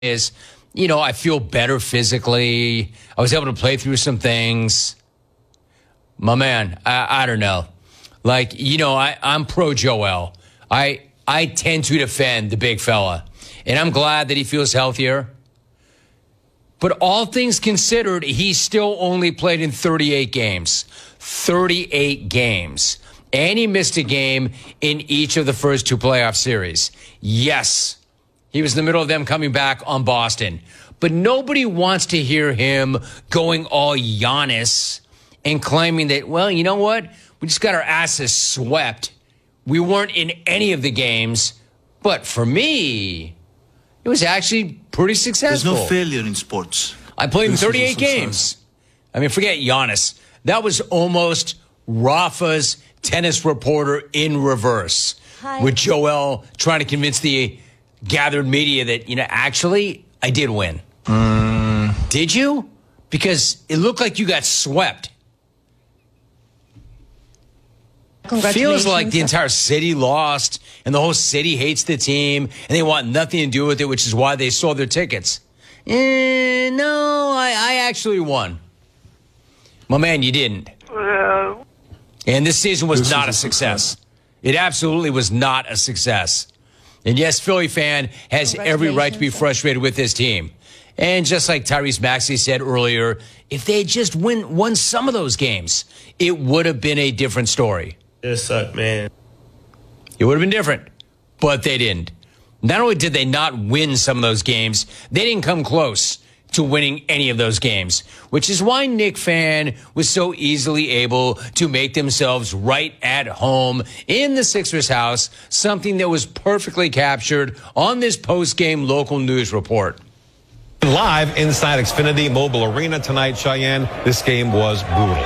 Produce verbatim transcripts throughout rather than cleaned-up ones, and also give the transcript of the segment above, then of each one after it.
is, you know, I feel better physically. I was able to play through some things. My man, I, I don't know. Like, you know, I, I'm pro Joel. I I tend to defend the big fella. And I'm glad that he feels healthier. But all things considered, he still only played in thirty-eight games. thirty-eight games. And he missed a game in each of the first two playoff series. Yes, he was in the middle of them coming back on Boston. But nobody wants to hear him going all Giannis and claiming that, well, you know what? We just got our asses swept. We weren't in any of the games. But for me, it was actually pretty successful. There's no failure in sports. I played in thirty-eight games. I mean, forget Giannis. That was almost Rafa's tennis reporter in reverse. Hi. With Joel trying to convince the gathered media that, you know, actually, I did win. Mm. Did you? Because it looked like you got swept. Feels like the entire city lost and the whole city hates the team and they want nothing to do with it, which is why they sold their tickets. Eh, no, I, I actually won. My man, you didn't. Uh, and this season was this not a success. It absolutely was not a success. And yes, Philly fan has every right to be frustrated with this team. And just like Tyrese Maxey said earlier, if they had just win, won some of those games, it would have been a different story. It sucked, man. It would have been different, but they didn't. Not only did they not win some of those games, they didn't come close to winning any of those games, which is why Knick fan was so easily able to make themselves right at home in the Sixers house, something that was perfectly captured on this post-game local news report. Live inside Xfinity Mobile Arena tonight, Cheyenne, this game was brutal.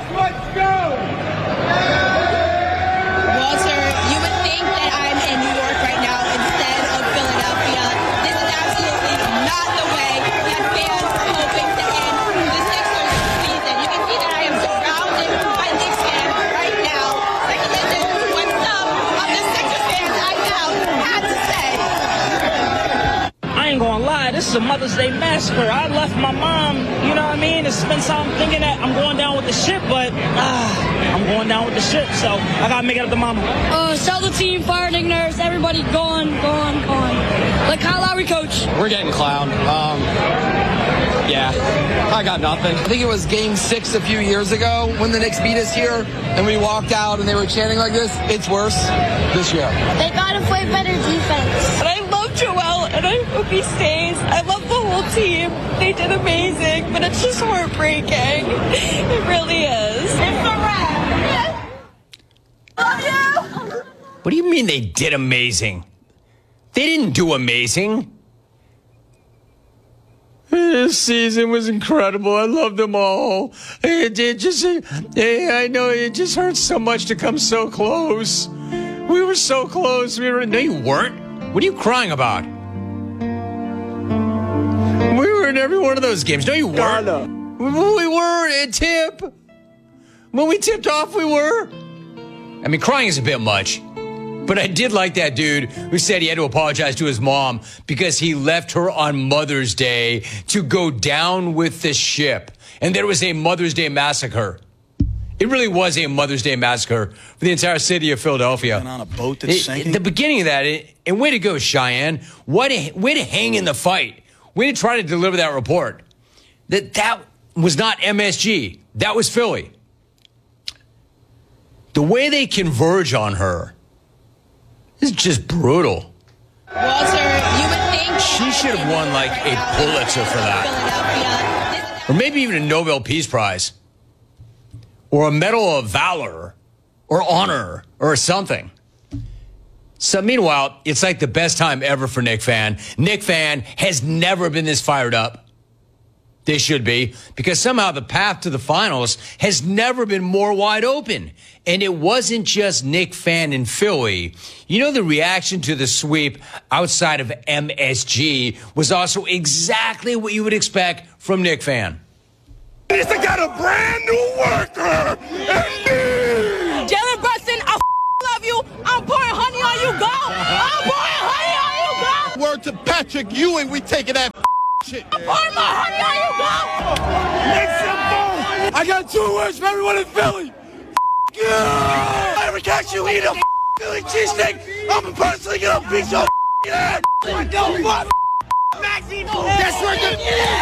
This is a Mother's Day massacre. I left my mom, you know what I mean? It's been something thinking that I'm going down with the ship, but uh, I'm going down with the ship, so I got to make it up to mama. Uh, sell the team, fire Nick Nurse, everybody gone, gone, gone. Like Kyle Lowry, coach. We're getting clowned. Um, yeah, I got nothing. I think it was game six a few years ago when the Knicks beat us here, and we walked out and they were chanting like this. It's worse this year. They got to play better defense. And I love Joel, and I hope he stays. I love the whole team. They did amazing, but it's just heartbreaking. It really is. It's a wrap. Love you. What do you mean they did amazing? They didn't do amazing. This season was incredible. I love them all. It, it just, it, I know it just hurts so much to come so close. We were so close. We were. No, you weren't. What are you crying about? We were in every one of those games. No, you weren't. We, we were at tip. When we tipped off, we were. I mean, crying is a bit much. But I did like that dude who said he had to apologize to his mom because he left her on Mother's Day to go down with the ship. And there was a Mother's Day massacre. It really was a Mother's Day massacre for the entire city of Philadelphia. On a boat that's it, sinking? The beginning of that, it, and way to go, Cheyenne. Way to, way to hang in the fight. Way to try to deliver that report. That that was not M S G. That was Philly. The way they converge on her is just brutal. Walter, you would think she should have won like a Pulitzer for that. Or maybe even a Nobel Peace Prize. Or a Medal of Valor. Or Honor. Or something. So meanwhile, it's like the best time ever for Knick fan. Knick fan has never been this fired up. They should be, because somehow the path to the finals has never been more wide open. And it wasn't just Knick fan in Philly. You know, the reaction to the sweep outside of M S G was also exactly what you would expect from Knick fan. They got a brand new worker. Jalen Brunson, I love you. I'm pouring honey on you. Go. I'm pouring honey on you. Go. word to Patrick Ewing, we taking that shit. I got two words for everyone in Philly. Yeah! Every catch you eat a Philly cheesesteak, I'm personally gonna beat your ass. Don't fuck. That's what the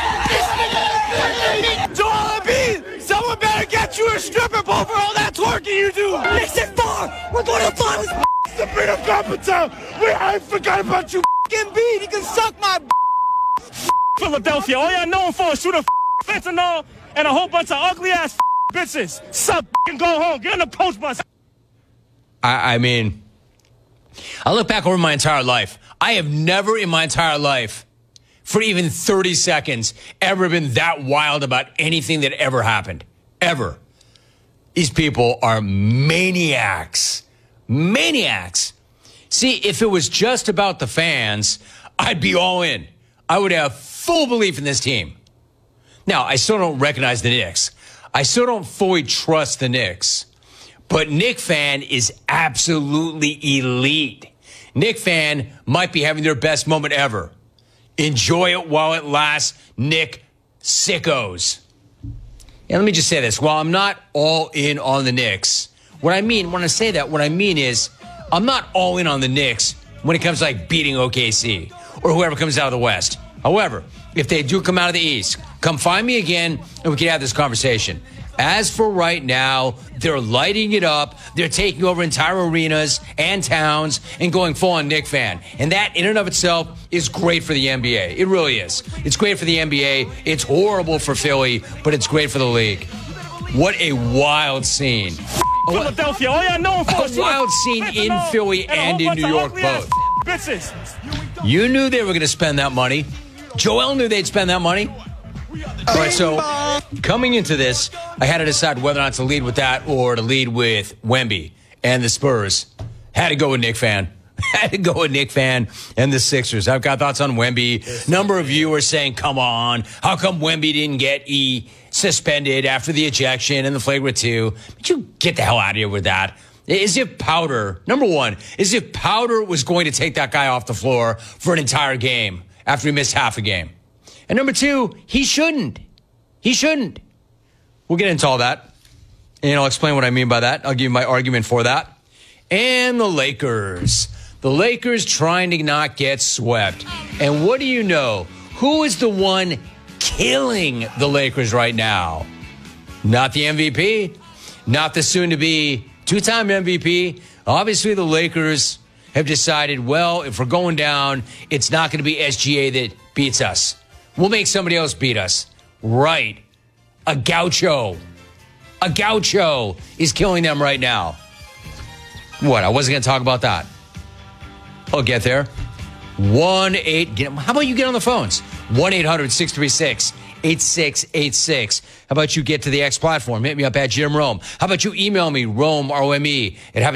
Joel Embiid, someone better get you a stripper pole for all that twerking you do. Listen, four. We're going to find this Sabrina Carpenter. We ain't forgot about you, Embiid. You can suck my. Philadelphia, all y'all known for is shooting fentanyl and a whole bunch of ugly ass bitches. Sup and go home. Get on the post bus. I, I mean, I look back over my entire life. I have never in my entire life, for even thirty seconds, ever been that wild about anything that ever happened. Ever. These people are maniacs. Maniacs. See, if it was just about the fans, I'd be all in. I would have full belief in this team. Now, I still don't recognize the Knicks. I still don't fully trust the Knicks. But Knick fan is absolutely elite. Knick fan might be having their best moment ever. Enjoy it while it lasts, Knick sickos. And let me just say this. While I'm not all in on the Knicks, what I mean, when I say that, what I mean is I'm not all in on the Knicks when it comes to like beating O K C or whoever comes out of the West. However, if they do come out of the East, come find me again and we can have this conversation. As for right now, they're lighting it up. They're taking over entire arenas and towns and going full on Knick fan. And that in and of itself is great for the N B A. It really is. It's great for the N B A. It's horrible for Philly, but it's great for the league. What a wild scene. Philadelphia, all y'all known for is a wild scene in Philly and in New York both. Bitches. You knew they were going to spend that money. Joel knew they'd spend that money. All right, so coming into this, I had to decide whether or not to lead with that or to lead with Wemby and the Spurs. Had to go with Knick fan. Had to go with Knick fan and the Sixers. I've got thoughts on Wemby. Number of you are saying, come on, how come Wemby didn't get E suspended after the ejection and the flagrant two? But you get the hell out of here with that. As if Powder, number one, as if Powder was going to take that guy off the floor for an entire game after he missed half a game. And number two, he shouldn't. He shouldn't. We'll get into all that. And I'll explain what I mean by that. I'll give you my argument for that. And the Lakers. The Lakers trying to not get swept. And what do you know? Who is the one killing the Lakers right now? Not the M V P. Not the soon-to-be two-time M V P. Obviously, the Lakers have decided, well, if we're going down, it's not going to be S G A that beats us. We'll make somebody else beat us. Right. A gaucho. A gaucho is killing them right now. What? I wasn't going to talk about that. I'll get there. one eight Get, how about you get on the phones? one eight hundred six three six eight six eight six. How about you get to the X platform? Hit me up at Jim Rome. How about you email me, Rome, R O M E, at